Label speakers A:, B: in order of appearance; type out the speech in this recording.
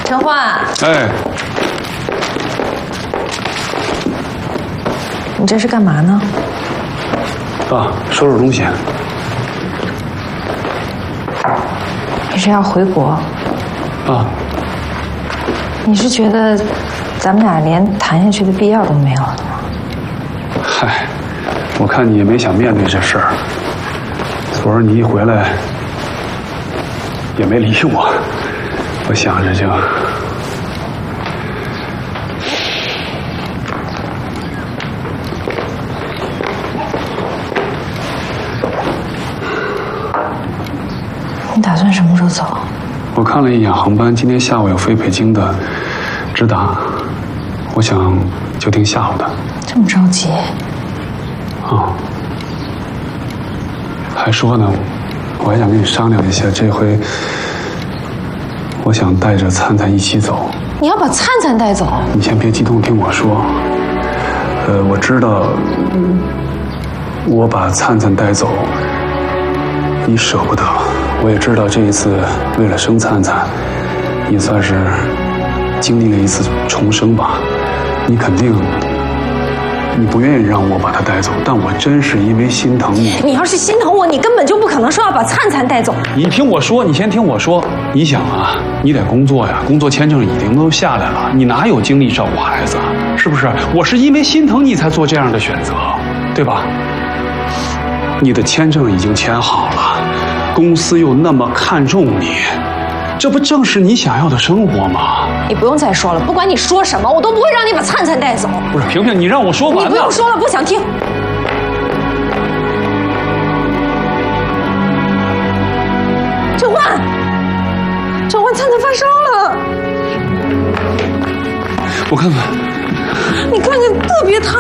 A: 陈焕，
B: 哎，
A: 你这是干嘛呢？
B: 啊，收拾东西。
A: 你是要回国？
B: 啊，
A: 你是觉得咱们俩连谈下去的必要都没有了吗？
B: 嗨，我看你也没想面对这事儿。昨儿你一回来，也没理我，我想着就……
A: 你打算什么时候走？
B: 我看了一眼航班，今天下午有飞北京的直达，我想就订下午的。
A: 这么着急？
B: 啊，还说呢，我还想跟你商量一下，这回我想带着灿灿一起走。
A: 你要把灿灿带走？
B: 你先别激动，听我说。我知道，我把灿灿带走，你舍不得。我也知道这一次为了生灿灿，你算是经历了一次重生吧。你肯定，你不愿意让我把他带走，但我真是因为心疼你。
A: 你要是心疼我，你根本就不可能说要把灿灿带走。
B: 你听我说，你先听我说。你想啊，你得工作呀，工作签证已经都下来了，你哪有精力照顾孩子啊？是不是？我是因为心疼你才做这样的选择，对吧？你的签证已经签好了，公司又那么看重你，这不正是你想要的生活吗？
A: 你不用再说了，不管你说什么，我都不会让你把灿灿带走。
B: 不是，萍萍，你让我说完了。
A: 你不用说了，不想听。陈焕，陈焕，灿灿发烧了。
B: 我看看，
A: 你看看，特别烫。